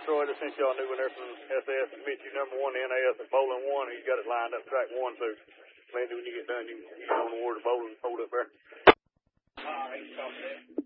Troy, just sent y'all a new one there from SS and Mitch, you number 1 NAS at bowling 1. He's got it lined up track 1, so Landy, when you get done, you get on the word of bowling, hold up there. All right,